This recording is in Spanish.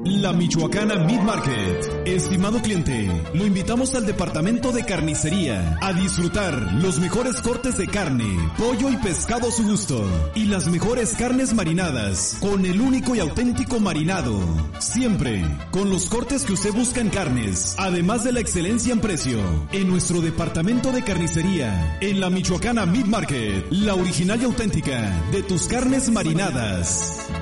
La Michoacana Meat Market. Estimado cliente, lo invitamos al departamento de carnicería a disfrutar los mejores cortes de carne, pollo y pescado a su gusto y las mejores carnes marinadas con el único y auténtico marinado. Siempre con los cortes que usted busca en carnes, además de la excelencia en precio. En nuestro departamento de carnicería, en la Michoacana Meat Market, la original y auténtica de tus carnes marinadas.